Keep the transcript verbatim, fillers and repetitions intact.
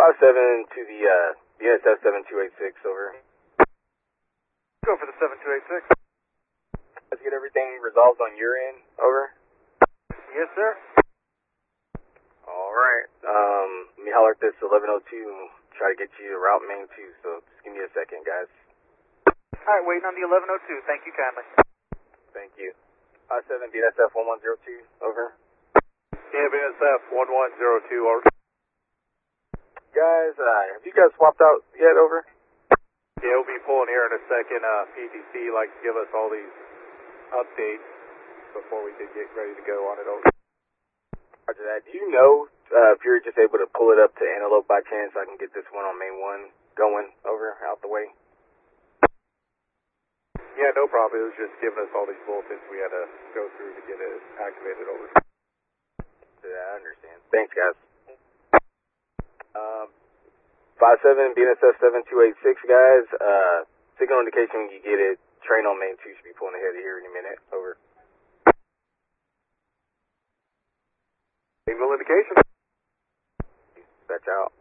five seven to the uh, B N S F seven two eight six, over. Go for the seven two eight six. Let's get everything resolved on your end, over. Yes, sir. Alright, um, let me holler at this eleven oh two and try to get you to route main two, so just give me a second, guys. Alright, waiting on the eleven oh two. Thank you kindly. Thank you. five seven B N S F one one zero two, over. Yeah, B N S F one one zero two, over. Guys, uh, have you guys swapped out yet, over? Yeah, we'll be pulling here in a second. Uh, P T C likes to give us all these updates before we can get ready to go on it, over. After that, do you know uh, if you're just able to pull it up to Antelope by chance so I can get this one on main one going, over, out the way? Yeah, no problem. It was just giving us all these bulletins we had to go through to get it activated, over. Yeah, I understand. Thanks, guys. Um, five seven B N S F seven two eight six, guys. Uh, signal indication when you get it. Train on main two should be pulling ahead of here in a minute, over. Signal indication. That's out.